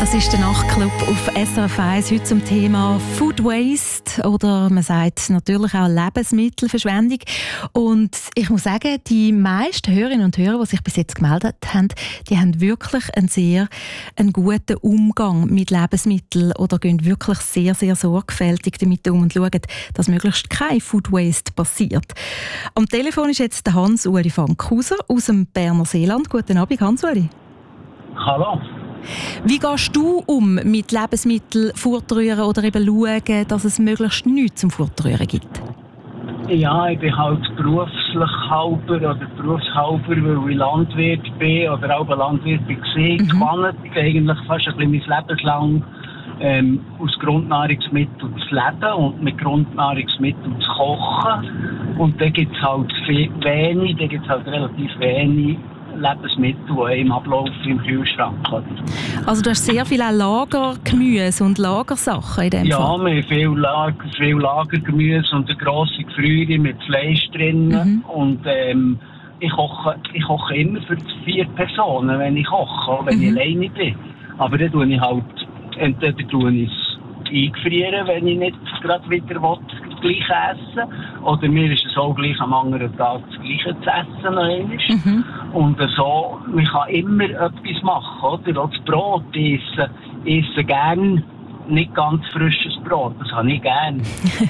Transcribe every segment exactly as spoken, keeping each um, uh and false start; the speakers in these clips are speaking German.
Das ist der Nachtclub auf S R F eins, heute zum Thema Food Waste oder man sagt natürlich auch Lebensmittelverschwendung. Und ich muss sagen, die meisten Hörerinnen und Hörer, die sich bis jetzt gemeldet haben, die haben wirklich einen sehr einen guten Umgang mit Lebensmitteln oder gehen wirklich sehr, sehr sorgfältig damit um und schauen, dass möglichst kein Food Waste passiert. Am Telefon ist jetzt der Hans-Uli Fankhauser aus dem Berner Seeland. Guten Abend, Hans-Uli. Hallo. Wie gehst du um mit Lebensmitteln fortrühren oder eben schauen, dass es möglichst nichts zum Fortrühren gibt? Ja, ich bin halt beruflich halber oder berufshalber, weil ich Landwirt bin oder auch Landwirt war, mhm. gewohnt, eigentlich fast ein bisschen mein Leben lang ähm, aus Grundnahrungsmitteln zu leben und mit Grundnahrungsmitteln zu kochen. Und da gibt es halt viel, wenig, da gibt es halt relativ wenig Lebensmittel, die im Ablauf im Kühlschrank haben. Also du hast sehr viel Lagergemüse und Lagersachen in dem ja, Fall? Ja, wir haben viel, Lager, viel Lagergemüse und eine grosse Gefrierung mit Fleisch drin. Mhm. Und ähm, ich, koche, ich koche immer für vier Personen, wenn ich koche, auch wenn mhm. ich alleine bin. Aber dann tue ich halt, entweder tue ich es eingefrieren, wenn ich nicht gerade wieder will, das Gleiche essen. Oder mir ist es auch gleich am anderen Tag das Gleiche zu essen. Noch einmal. Mhm. Und so, man kann immer etwas machen, oder? Auch das Brot essen. Ich esse gerne nicht ganz frisches Brot, das habe ich gerne.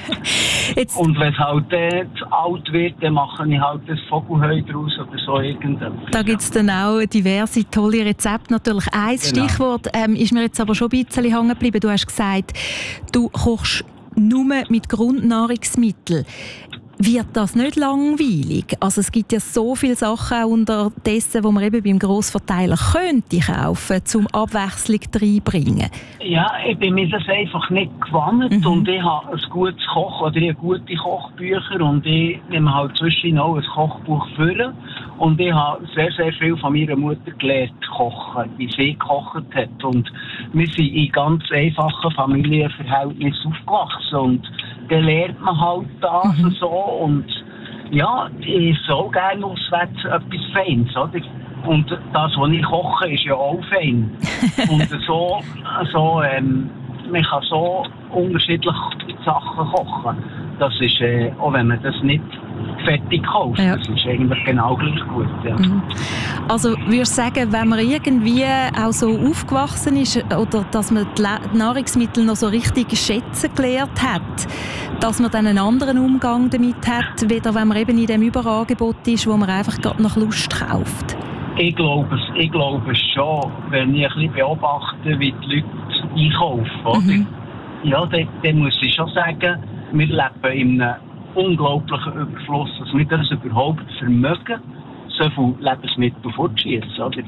Und wenn es halt äh, zu alt wird, dann mache ich halt das Vogelheu draus oder so irgendetwas. Da gibt es dann auch diverse tolle Rezepte. Natürlich ein genau. Stichwort ähm, ist mir jetzt aber schon ein bisschen hängen geblieben. Du hast gesagt, du kochst nur mit Grundnahrungsmitteln. Wird das nicht langweilig? Also es gibt ja so viele Sachen unterdessen, die man eben beim Grossverteiler könnte kaufen, um Abwechslung reinzubringen. Ja, ich bin mir das einfach nicht gewohnt mhm. und ich habe ein gutes Koch oder ich habe gute Kochbücher und ich nehme halt zwischen auch ein Kochbuch führen und ich habe sehr, sehr viel von meiner Mutter gelernt kochen, wie sie gekocht hat und wir sind in ganz einfachen Familienverhältnissen aufgewachsen und dann lernt man halt das mhm. so und ja, ich esse auch gerne auswärts etwas Feines, oder? Und das, was ich koche, ist ja auch fein. Und so, so ähm, man kann so unterschiedliche Sachen kochen. Das ist, äh, auch wenn man das nicht fertig kauft, ja. Das ist eigentlich genau gleich gut. Ja. Mhm. Also würdest du sagen, wenn man irgendwie auch so aufgewachsen ist oder dass man die Nahrungsmittel noch so richtig schätzen gelernt hat, dass man dann einen anderen Umgang damit hat, weder wenn man eben in dem Überangebot ist, wo man einfach gerade nach Lust kauft? Ich glaube es, ich glaube es schon, wenn ich ein bisschen beobachte, wie die Leute einkaufen. Oder? Mhm. Ja, dann, dann muss ich schon sagen, wir leben in einem unglaublichen Überfluss, dass wir das überhaupt vermögen, so viele Lebensmittel fortschießen, oder?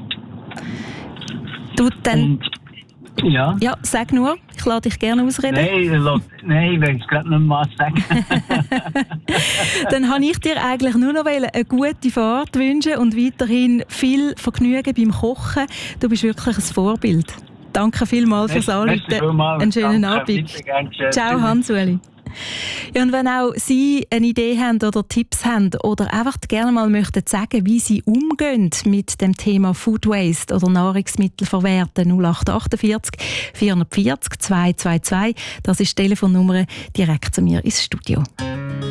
Du dann... Und, ja. ja, sag nur, ich lade dich gerne ausreden. Nein, nein, ich will es gerade nicht mehr sagen. Dann habe ich dir eigentlich nur noch eine gute Fahrt wünschen und weiterhin viel Vergnügen beim Kochen. Du bist wirklich ein Vorbild. Danke vielmals fürs Anrufen. Einen schönen Danke, Abend. Ciao, Hans-Uli. Ja, und wenn auch Sie eine Idee haben oder Tipps haben oder einfach gerne mal möchten sagen, wie Sie umgehen mit dem Thema Food Waste oder Nahrungsmittelverwerten, null acht achtundvierzig vierhundertvierzig zweihundertzweiundzwanzig, das ist die Telefonnummer direkt zu mir ins Studio.